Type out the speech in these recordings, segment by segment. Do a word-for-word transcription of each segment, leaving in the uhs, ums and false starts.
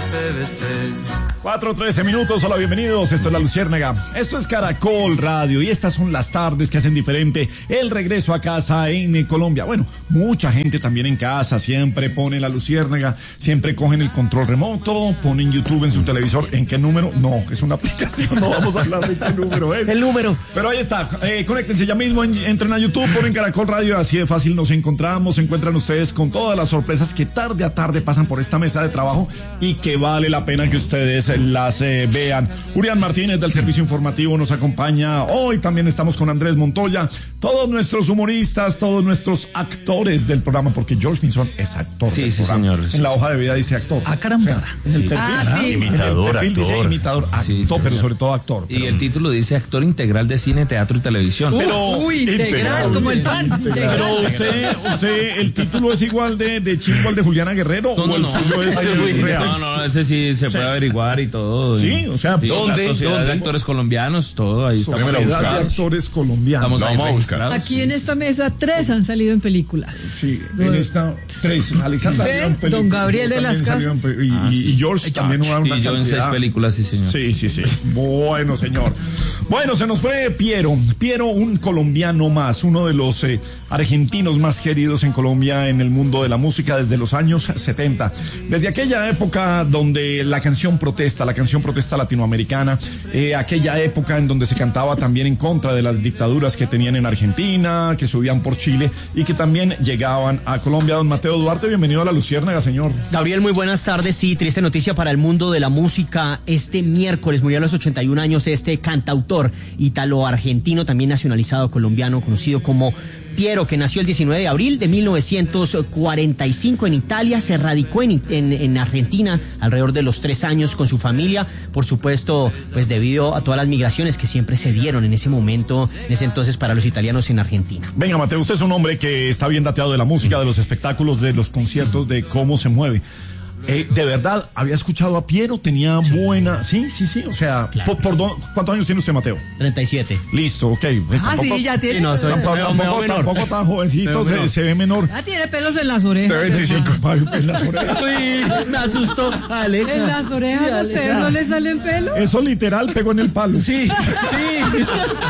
P V C. cuatro trece minutos, hola, bienvenidos, esto es La Luciérnaga, esto es Caracol Radio y estas son las tardes que hacen diferente el regreso a casa en Colombia. Bueno, mucha gente también en casa siempre pone La Luciérnaga, siempre cogen el control remoto, ponen YouTube en su televisor. ¿En qué número? No, es una aplicación, no vamos a hablar de qué número es. El número. Pero ahí está, eh, conéctense ya mismo, en, entren a YouTube, ponen Caracol Radio, así de fácil nos encontramos, se encuentran ustedes con todas las sorpresas que tarde a tarde pasan por esta mesa de trabajo y que vale la pena que ustedes las eh, vean. Urián Martínez del Servicio Informativo nos acompaña hoy, también estamos con Andrés Montoya, todos nuestros humoristas, todos nuestros actores del programa, porque George Pinzón es actor sí, del sí, programa. Señor, sí. En la hoja de vida dice actor. Ah, caramba. O sea, es el Sí. perfil, Ah, sí. Imitador, el perfil dice actor. imitador, actor, Sí, sí, pero señor. sobre todo actor. Y pero- el título dice actor integral de cine, teatro y televisión. Pero- Uy, integral, como el pan. Pero Integral. usted, usted, el título es igual de, de chingo al de Juliana Guerrero, No, o no, el no. suyo es el real. No, no, ese sí se puede averiguar y todo. Sí, Y- o sea, y ¿dónde? La sociedad ¿Dónde? de actores colombianos, todo ahí estamos Sociedad de registrados. Actores Colombianos. Estamos ahí Vamos a buscar. registrados. Aquí en esta mesa tres han salido en películas. Sí, en esta tres. Alexandra Usted, salió en película, don Gabriel de también las salió en Casas. pe- Y, Ah, y- sí. y George también una, una Y yo en seis cantidad. películas, sí, señor. Sí, sí, sí. Bueno, señor. Bueno, se nos fue Piero. Piero, un colombiano más, uno de los eh, argentinos más queridos en Colombia en el mundo de la música desde los años setenta. Desde aquella época donde la canción protesta, la canción protesta latinoamericana, eh, aquella época en donde se cantaba también en contra de las dictaduras que tenían en Argentina, que subían por Chile y que también llegaban a Colombia. Don Mateo Duarte, bienvenido a La Luciérnaga, señor. Gabriel, muy buenas tardes. Sí, triste noticia para el mundo de la música. Este miércoles murió a los ochenta y un años este cantautor italo-argentino, también nacionalizado colombiano, conocido como Piero, que nació el diecinueve de abril de mil novecientos cuarenta y cinco en Italia, se radicó en, en, en Argentina alrededor de los tres años con su familia, por supuesto, pues debido a todas las migraciones que siempre se dieron en ese momento, en ese entonces para los italianos en Argentina. Venga, Mateo, usted es un hombre que está bien dateado de la música, de los espectáculos, de los conciertos, de cómo se mueve. Eh, de verdad, había escuchado a Piero, tenía buena... Sí, sí, sí, o sea, Claro. por, por do- ¿cuántos años tiene usted, Mateo? treinta y siete. Listo, ok. Eh, Ah, tampoco- sí, ya tiene. Sí, no, soy- Tampoco, Me veo tampoco, menor. tampoco tan jovencito, se, se ve menor. Ah, tiene pelos en las orejas. veinticinco en las orejas. Uy, me asustó, Alexa. ¿En las orejas a ustedes no les salen pelos? Eso literal pegó en el palo. Sí, sí.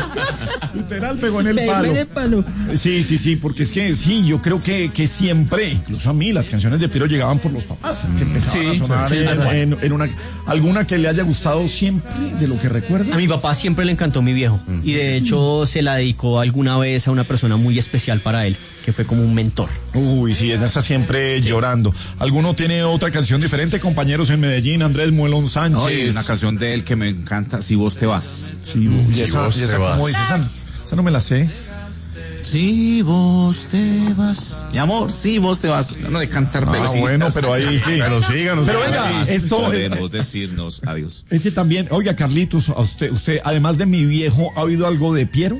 Literal pegó en el Pegó palo. en el palo. Sí, sí, sí, porque es que sí, yo creo que, que siempre, incluso a mí, las canciones de Piero llegaban por los papás, que empezaban Sí, a sonar sí, en, verdad. en- en una, alguna que le haya gustado siempre, de lo que recuerda. A mi papá siempre le encantó mi viejo y de hecho se la dedicó alguna vez a una persona muy especial para él, que fue como un mentor. Uy, sí, en esa siempre llorando. ¿Alguno tiene otra canción diferente, compañeros en Medellín? Andrés Muelón Sánchez. Oye, una canción de él que me encanta, Si vos te vas. Sí, y esa, vos y esa te ¿cómo vas. dice? Esa, esa no me la sé. Si vos te vas. Mi amor, si vos te vas. No, no de cantar Ah, versitas. bueno, pero ahí sí. Pero síganos. Pero venga, esto... Podemos decirnos adiós. Este también, oiga, Carlitos, a usted, usted, además de mi viejo, ¿ha oído algo de Piero?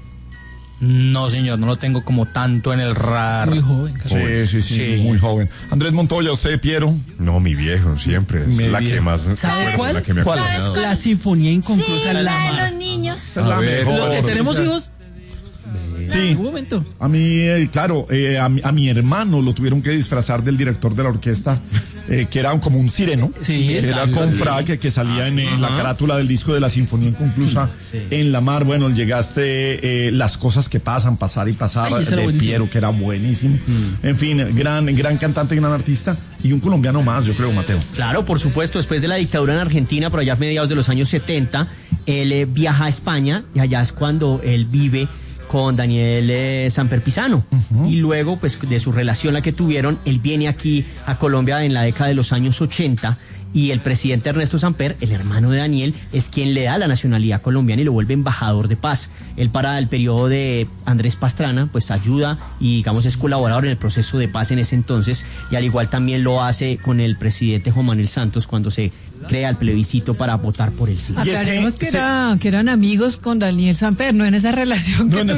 No, señor, no lo tengo como tanto en el radar. Muy joven. Sí, sí, sí, Sí. muy joven. Andrés Montoya, ¿usted, Piero? No, mi viejo, siempre. Es Mi la viejo. que más me ¿Sabe acuerdo, cuál? la que me ha ¿Cuál? acompañado. La sinfonía inconclusa Sí, en la la de mar. los niños. Esa es la ver, mejor. Los que tenemos hijos, Sí, en algún momento. a mí, eh, claro, eh, a, mi, a mi hermano lo tuvieron que disfrazar del director de la orquesta, eh, que era como un sireno, Sí, que era exacto, con sí. frac, que salía en, en la Ajá. carátula del disco de la Sinfonía Inconclusa Sí. en la mar. Bueno, llegaste, eh, las cosas que pasan, pasar y pasar, Ay, ese era de buenísimo. Piero, que era buenísimo. En fin, gran, gran cantante, gran artista, y un colombiano más, yo creo, Mateo. Claro, por supuesto, después de la dictadura en Argentina, por allá a mediados de los años setenta, él eh, viaja a España y allá es cuando él vive con Daniel eh, Samper Pisano. Y luego, pues, de su relación la que tuvieron, él viene aquí a Colombia en la década de los años ochenta y el presidente Ernesto Samper, el hermano de Daniel, es quien le da la nacionalidad colombiana y lo vuelve embajador de paz. Él para el periodo de Andrés Pastrana, pues ayuda y digamos es colaborador en el proceso de paz en ese entonces y al igual también lo hace con el presidente Juan Manuel Santos cuando se crea el plebiscito para votar por el sí. Y es que Aclaremos que, se- era, que eran amigos con Daniel Samper, no en esa relación No que en esa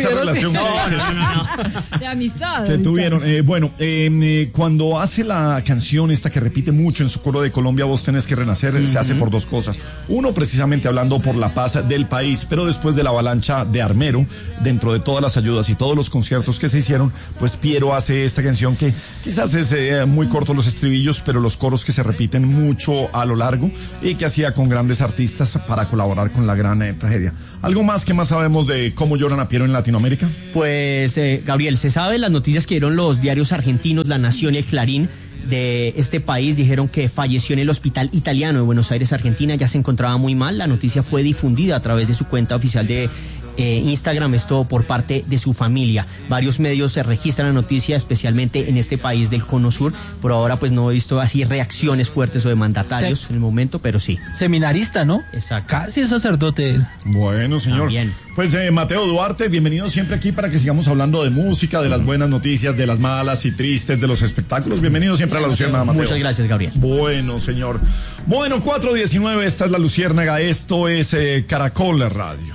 esa Piero, relación sí. que- No, no, no. De amistad. que de tuvieron. Eh, bueno, eh, eh, cuando hace la canción esta que repite mucho en su coro de Colombia, vos tenés que renacer, uh-huh. se hace por dos cosas. Uno, precisamente hablando por la paz del país, pero después de la avalancha de Armero, dentro de todas las ayudas y todos los conciertos que se hicieron, pues Piero hace esta canción que quizás es eh, muy corto los estribillos, pero los coros que se repiten mucho a lo largo y que hacía con grandes artistas para colaborar con la gran eh, tragedia. ¿Algo más que más sabemos de cómo lloran a Piero en Latinoamérica? Pues, eh, Gabriel, se sabe las noticias que dieron los diarios argentinos, La Nación y El Clarín de este país. Dijeron que falleció en el hospital italiano de Buenos Aires, Argentina. Ya se encontraba muy mal. La noticia fue difundida a través de su cuenta oficial de eh, Instagram, esto por parte de su familia. Varios medios se registran la noticia, especialmente en este país del Cono Sur. Por ahora, pues no he visto así reacciones fuertes o de mandatarios sí. en el momento, pero sí. Seminarista, ¿no? Exacto. Casi es sacerdote. Bueno, señor. También. Pues eh, Mateo Duarte, bienvenido siempre aquí para que sigamos hablando de música, de las buenas noticias, de las malas y tristes, de los espectáculos. Bienvenido siempre a La Luciérnaga, Mateo. Muchas gracias, Gabriel. Bueno, señor. Bueno, cuatro diecinueve, esta es La Luciérnaga, esto es eh, Caracol Radio.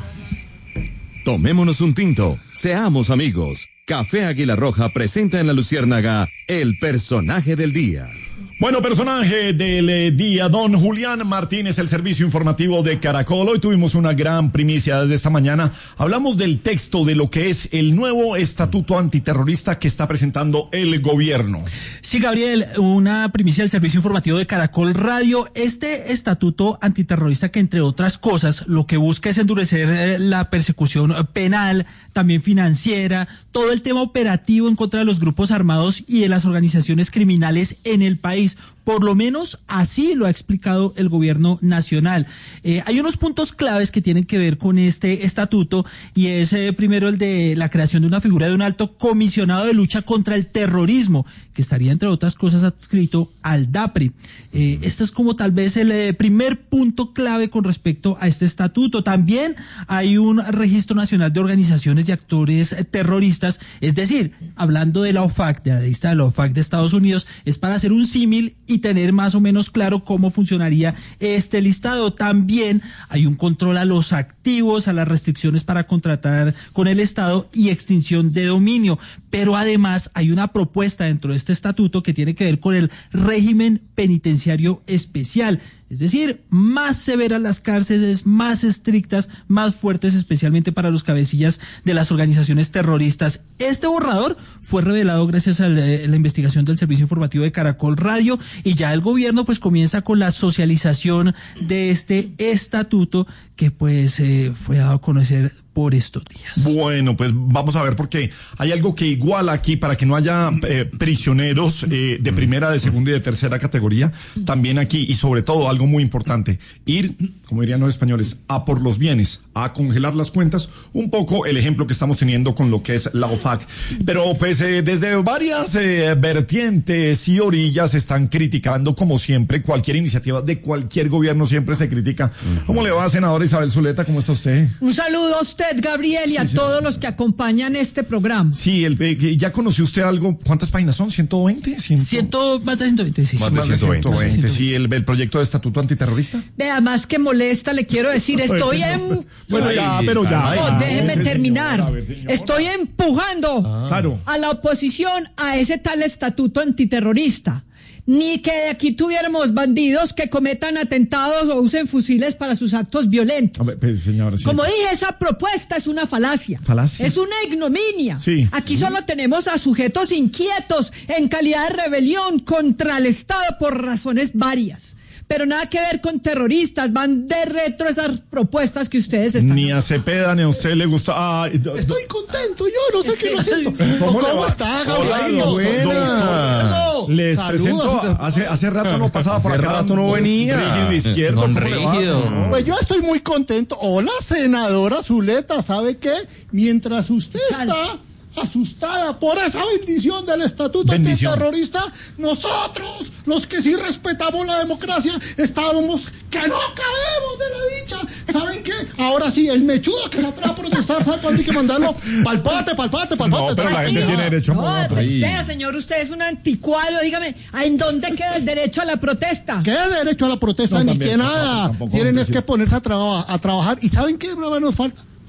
Tomémonos un tinto, seamos amigos. Café Águila Roja presenta en La Luciérnaga el personaje del día. Bueno, personaje del eh, día, don Julián Martínez, el servicio informativo de Caracol. Hoy tuvimos una gran primicia desde esta mañana. Hablamos del texto de lo que es el nuevo estatuto antiterrorista que está presentando el gobierno. Sí, Gabriel, una primicia del servicio informativo de Caracol Radio. Este estatuto antiterrorista que, entre otras cosas, lo que busca es endurecer eh, la persecución penal, también financiera, todo el tema operativo en contra de los grupos armados y de las organizaciones criminales en el país. Por lo menos así lo ha explicado el gobierno nacional. Eh, hay unos puntos claves que tienen que ver con este estatuto y es eh, primero el de la creación de una figura de un alto comisionado de lucha contra el terrorismo, que estaría entre otras cosas adscrito al DAPRI. Eh, este es como tal vez el eh, primer punto clave con respecto a este estatuto. También hay un registro nacional de organizaciones y actores eh, terroristas, es decir, hablando de la OFAC, de la lista de la OFAC de Estados Unidos, es para hacer un símil y tener más o menos claro cómo funcionaría este listado. También hay un control a los activos, a las restricciones para contratar con el Estado y extinción de dominio. Pero además hay una propuesta dentro de este estatuto que tiene que ver con el régimen penitenciario especial. Es decir, más severas las cárceles, más estrictas, más fuertes, especialmente para los cabecillas de las organizaciones terroristas. Este borrador fue revelado gracias a la, la investigación del servicio informativo de Caracol Radio y ya el gobierno pues comienza con la socialización de este estatuto que pues eh, fue dado a conocer por estos días. Bueno, pues vamos a ver porque hay algo que iguala aquí para que no haya eh, prisioneros eh, de primera, de segunda y de tercera categoría, también aquí, y sobre todo algo muy importante, ir, como dirían los españoles, a por los bienes, a congelar las cuentas, un poco el ejemplo que estamos teniendo con lo que es la OFAC. Pero pues eh, desde varias eh, vertientes y orillas están criticando, como siempre, cualquier iniciativa de cualquier gobierno siempre se critica. ¿Cómo le va, senadora Isabel Zuleta? ¿Cómo está usted? Un saludo a usted, Gabriel, y Sí, a sí, todos sí. los que acompañan este programa. Sí, el, eh, ¿ya conoció usted algo? ¿Cuántas páginas son? ¿ciento veinte? ¿ciento? Ciento, más de ciento veinte, sí. Más de Más de ciento veinte, ciento veinte. sí, el, el proyecto de estatuto antiterrorista. Vea, más que molesta, le quiero decir, estoy en... Bueno, ya, pero ya. Ay, No, ya, déjeme ese terminar. señor, a ver, señor. Estoy empujando Claro. a la oposición a ese tal estatuto antiterrorista. Ni que de aquí tuviéramos bandidos que cometan atentados o usen fusiles para sus actos violentos. A ver, pues, señora, sí. Como dije, esa propuesta es una falacia. ¿Falacia? Es una ignominia. Sí. Aquí solo tenemos a sujetos inquietos en calidad de rebelión contra el Estado por razones varias. Pero nada que ver con terroristas, van de retro esas propuestas que ustedes están... Ni a Cepeda ni a usted le gusta. Ah, do- Estoy contento, yo no sé qué lo siento. ¿Cómo le ¿Cómo va? está, Hola, Gabrielito? do- do- Buena. Les Saludos. presento, hace, hace rato no pasaba por Hace acá. rato no venía. Rígido izquierdo. Don ¿cómo le va, Rígido. señor? Pues yo estoy muy contento. Hola, senadora Zuleta, ¿sabe qué? Mientras usted está asustada por esa bendición del estatuto Bendición. antiterrorista, nosotros, los que sí respetamos la democracia, estábamos que no cabemos de la dicha. ¿Saben qué? Ahora sí, el mechudo que se atreve a protestar, ¿sabe cuándo hay que mandarlo? Palpate, palpate, palpate. No, pero la Así gente no. tiene derecho a No, mover. pues, vea, señor, usted es un anticuario. Dígame, ¿en dónde queda el derecho a la protesta? ¿Qué derecho a la protesta? No, Ni también, que tampoco, nada. tampoco, Tienen es tampoco. que ponerse a, traba- a trabajar. ¿Y saben qué, brava, nos falta?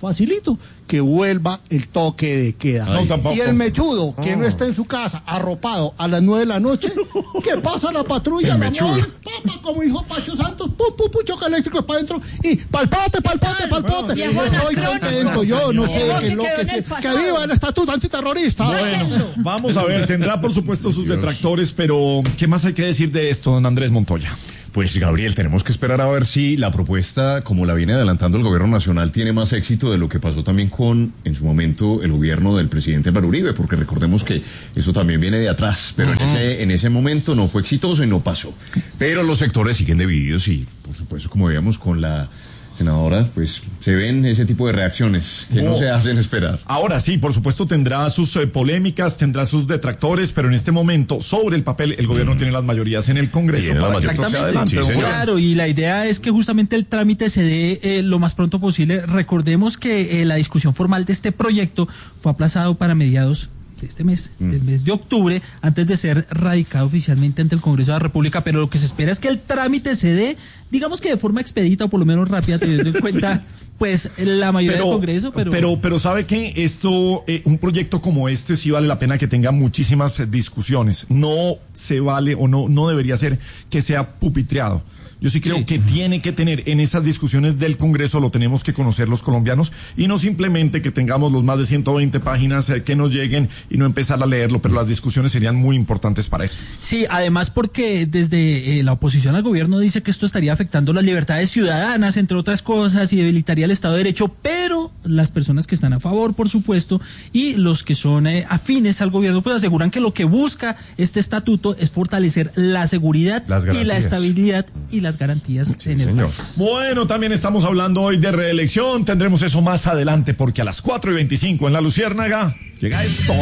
facilito, que vuelva el toque de queda. No, tampoco. Y el mechudo que no está en su casa arropado a las nueve de la noche, que pasa la patrulla, El mi amor, mechudo. papá, como dijo Pacho Santos, pum, pum, pum, choque eléctrico para adentro y palpote, palpote, palpote. Viejo Estoy anacrónico. contento, yo no sé Viejo qué es que lo quedó que en se... el Que pasado. viva el estatuto antiterrorista. Bueno, vamos a ver, tendrá por supuesto sus detractores, pero ¿qué más hay que decir de esto, don Andrés Montoya? Pues Gabriel, tenemos que esperar a ver si la propuesta, como la viene adelantando el gobierno nacional, tiene más éxito de lo que pasó también con, en su momento, el gobierno del presidente Álvaro Uribe, porque recordemos que eso también viene de atrás, pero en ese, en ese momento no fue exitoso y no pasó. Pero los sectores siguen divididos y, por supuesto, como veíamos con la senadora, pues se ven ese tipo de reacciones que no, No. se hacen esperar. Ahora sí, por supuesto tendrá sus eh, polémicas, tendrá sus detractores, pero en este momento, sobre el papel, el gobierno tiene las mayorías en el Congreso Tiene la para que esto mayoría. sea adelante. Sí, don señor. Juan. Claro, y la idea es que justamente el trámite se dé eh, lo más pronto posible. Recordemos que eh, la discusión formal de este proyecto fue aplazado para mediados de este mes, del mes de octubre, antes de ser radicado oficialmente ante el Congreso de la República, pero lo que se espera es que el trámite se dé, digamos que de forma expedita o por lo menos rápida, teniendo en cuenta pues la mayoría del Congreso, pero... pero pero sabe que esto, eh, un proyecto como este sí vale la pena que tenga muchísimas eh, discusiones. No se vale o no no debería ser que sea pupitreado. Yo sí creo Sí. que tiene que tener en esas discusiones del Congreso, lo tenemos que conocer los colombianos y no simplemente que tengamos los más de ciento veinte páginas eh, que nos lleguen y no empezar a leerlo, pero las discusiones serían muy importantes para esto. Sí, además porque desde eh, la oposición al gobierno dice que esto estaría afectando las libertades ciudadanas, entre otras cosas, y debilitaría el Estado de Derecho, pero las personas que están a favor, por supuesto, y los que son eh, afines al gobierno, pues aseguran que lo que busca este estatuto es fortalecer la seguridad Las y la garantías. estabilidad y las garantías en el señor. país. Bueno, también estamos hablando hoy de reelección, tendremos eso más adelante porque a las cuatro y veinticinco en La Luciérnaga llega esto.